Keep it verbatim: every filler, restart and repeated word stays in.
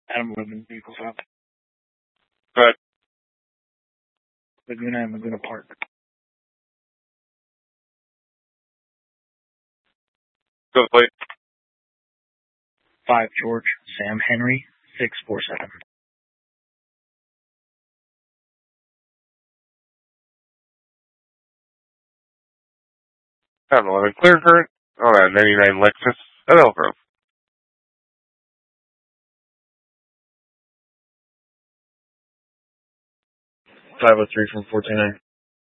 Adam Women vehicles up. Good. Laguna and Laguna Park. Go plate. Five George, Sam Henry, six four seven. Seven eleven clear current. Oh, that ninety-nine Lexus at Elk Grove. Five oh three from four two nine.